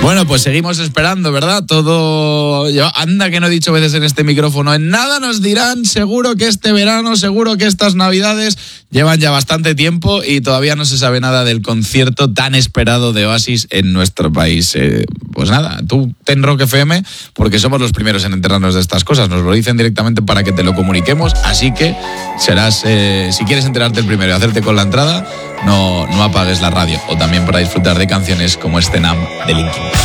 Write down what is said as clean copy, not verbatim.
Bueno, pues seguimos esperando, ¿verdad? Todo... Anda que no he dicho veces en este micrófono. En nada nos dirán, seguro que este verano, seguro que estas navidades llevan ya bastante tiempo y todavía no se sabe nada del concierto tan esperado de Oasis en nuestro país. Pues nada, tú ten Rock FM porque somos los primeros en enterarnos de estas cosas. Nos lo dicen directamente para que te lo comuniquemos, así que serás, si quieres enterarte el primero y hacerte con la entrada, no apagues la radio. O también para disfrutar de canciones como este Numb de Linkin Park.